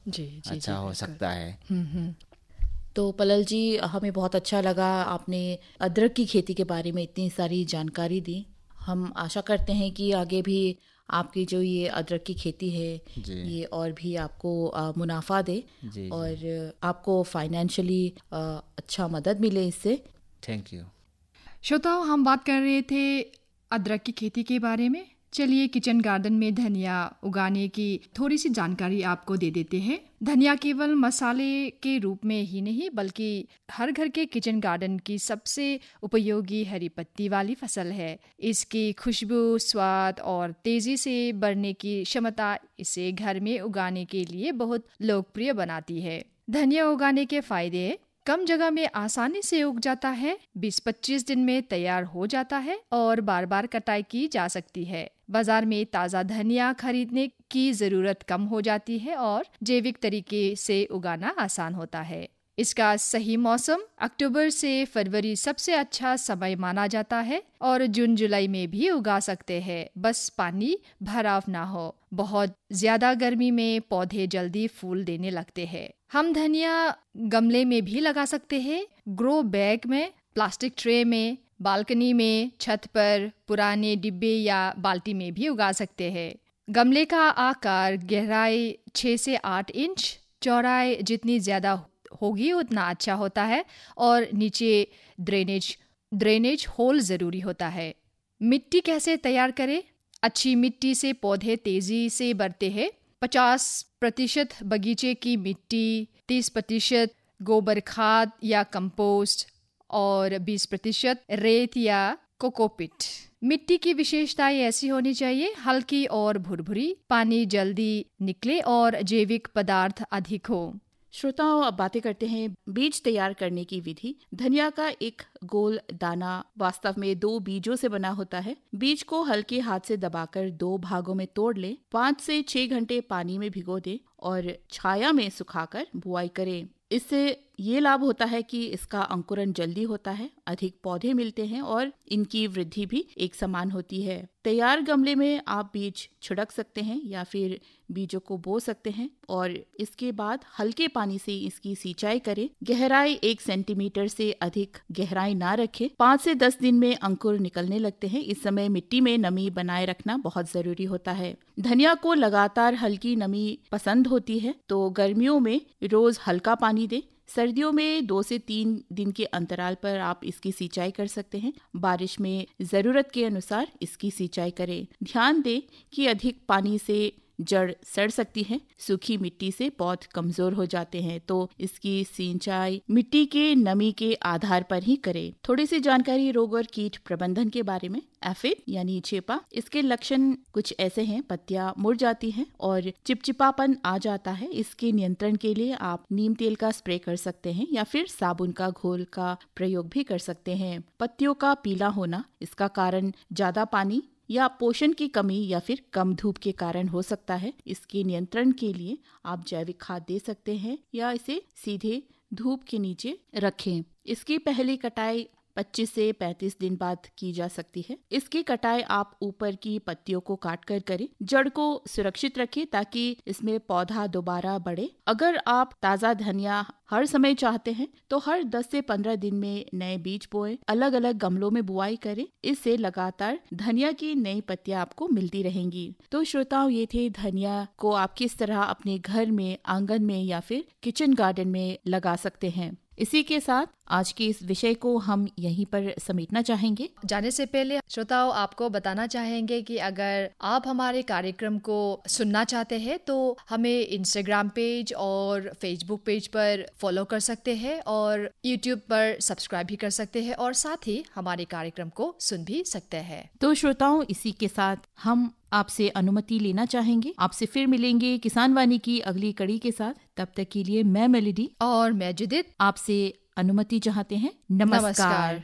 जी जी अच्छा हो बिल्कुल। सकता है। तो पलल जी, हमें बहुत अच्छा लगा आपने अदरक की खेती के बारे में इतनी सारी जानकारी दी। हम आशा करते हैं कि आगे भी आपकी जो ये अदरक की खेती है जी ये और भी आपको मुनाफा दे जी जी। और आपको फाइनेंशियली अच्छा मदद मिले इससे। Thank you. श्रोताओं, हम बात कर रहे थे अदरक की खेती के बारे में। चलिए किचन गार्डन में धनिया उगाने की थोड़ी सी जानकारी आपको दे देते हैं। धनिया केवल मसाले के रूप में ही नहीं बल्कि हर घर के किचन गार्डन की सबसे उपयोगी हरी पत्ती वाली फसल है। इसकी खुशबू, स्वाद और तेजी से बढ़ने की क्षमता इसे घर में उगाने के लिए बहुत लोकप्रिय बनाती है। धनिया उगाने के फायदे: कम जगह में आसानी से उग जाता है, 20-25 दिन में तैयार हो जाता है और बार बार कटाई की जा सकती है। बाजार में ताज़ा धनिया खरीदने की जरूरत कम हो जाती है और जैविक तरीके से उगाना आसान होता है। इसका सही मौसम अक्टूबर से फरवरी सबसे अच्छा समय माना जाता है और जून जुलाई में भी उगा सकते हैं, बस पानी भराव ना हो। बहुत ज्यादा गर्मी में पौधे जल्दी फूल देने लगते हैं। हम धनिया गमले में भी लगा सकते हैं, ग्रो बैग में, प्लास्टिक ट्रे में, बालकनी में, छत पर, पुराने डिब्बे या बाल्टी में भी उगा सकते हैं। गमले का आकार गहराई 6 से 8 इंच, चौड़ाई जितनी ज्यादा होगी उतना अच्छा होता है और नीचे ड्रेनेज होल जरूरी होता है। मिट्टी कैसे तैयार करें? अच्छी मिट्टी से पौधे तेजी से बढ़ते हैं। 50% बगीचे की मिट्टी, 30% गोबर खाद या कंपोस्ट और 20% रेत या कोकोपिट। मिट्टी की विशेषताएं ऐसी होनी चाहिए: हल्की और भुरभुरी, पानी जल्दी निकले और जैविक पदार्थ अधिक हो। श्रोताओं, अब बातें करते हैं बीज तैयार करने की विधि। धनिया का एक गोल दाना वास्तव में 2 बीजों से बना होता है। बीज को हल्के हाथ से दबाकर 2 भागों में तोड़ लें। 5 से 6 घंटे पानी में भिगो दें और छाया में सुखाकर बुआई करें। इससे ये लाभ होता है कि इसका अंकुरन जल्दी होता है, अधिक पौधे मिलते हैं और इनकी वृद्धि भी एक समान होती है। तैयार गमले में आप बीज छिड़क सकते हैं या फिर बीजों को बो सकते हैं और इसके बाद हल्के पानी से इसकी सिंचाई करें। गहराई 1 सेंटीमीटर से अधिक गहराई ना रखें। 5 से 10 दिन में अंकुर निकलने लगते हैं। इस समय मिट्टी में नमी बनाए रखना बहुत जरूरी होता है। धनिया को लगातार हल्की नमी पसंद होती है, तो गर्मियों में रोज हल्का पानी दें। सर्दियों में 2 से 3 दिन के अंतराल पर आप इसकी सिंचाई कर सकते हैं। बारिश में जरूरत के अनुसार इसकी सिंचाई करें। ध्यान दें कि अधिक पानी से जड़ सड़ सकती है। सूखी मिट्टी से पौधे कमजोर हो जाते हैं, तो इसकी सिंचाई मिट्टी के नमी के आधार पर ही करें। थोड़ी सी जानकारी रोग और कीट प्रबंधन के बारे में। एफिड यानी चेपा, इसके लक्षण कुछ ऐसे हैं: पत्तियां मुड़ जाती हैं और चिपचिपापन आ जाता है। इसके नियंत्रण के लिए आप नीम तेल का स्प्रे कर सकते हैं या फिर साबुन का घोल का प्रयोग भी कर सकते हैं। पत्तियों का पीला होना, इसका कारण ज्यादा पानी या पोषण की कमी या फिर कम धूप के कारण हो सकता है। इसके नियंत्रण के लिए आप जैविक खाद दे सकते हैं या इसे सीधे धूप के नीचे रखें। इसकी पहली कटाई 25 से 35 दिन बाद की जा सकती है। इसकी कटाई आप ऊपर की पत्तियों को काट कर करें। जड़ को सुरक्षित रखें ताकि इसमें पौधा दोबारा बढ़े। अगर आप ताज़ा धनिया हर समय चाहते हैं तो हर 10 से 15 दिन में नए बीज बोएं। अलग अलग गमलों में बुआई करें। इससे लगातार धनिया की नई पत्तियां आपको मिलती रहेंगी। तो श्रोताओं, ये थे धनिया को आप किस तरह अपने घर में, आंगन में या फिर किचन गार्डन में लगा सकते हैं। इसी के साथ आज के इस विषय को हम यहीं पर समेटना चाहेंगे। जाने से पहले श्रोताओं, आपको बताना चाहेंगे कि अगर आप हमारे कार्यक्रम को सुनना चाहते हैं तो हमें इंस्टाग्राम पेज और फेसबुक पेज पर फॉलो कर सकते हैं और यूट्यूब पर सब्सक्राइब भी कर सकते हैं और साथ ही हमारे कार्यक्रम को सुन भी सकते हैं। तो श्रोताओं, इसी के साथ हम आपसे अनुमति लेना चाहेंगे। आपसे फिर मिलेंगे किसान वाणी की अगली कड़ी के साथ। तब तक के लिए मैं मेलेडी और मैं जुदित आपसे अनुमति चाहते हैं। नमस्कार।